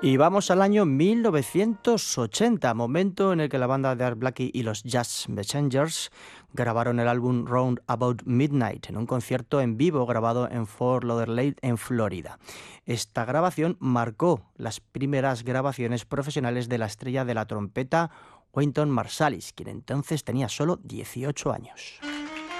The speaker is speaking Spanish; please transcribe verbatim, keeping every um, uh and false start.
Y vamos al año mil novecientos ochenta, momento en el que la banda de Art Blakey y los Jazz Messengers grabaron el álbum Round About Midnight en un concierto en vivo grabado en Fort Lauderdale, en Florida. Esta grabación marcó las primeras grabaciones profesionales de la estrella de la trompeta Wynton Marsalis, quien entonces tenía solo dieciocho años.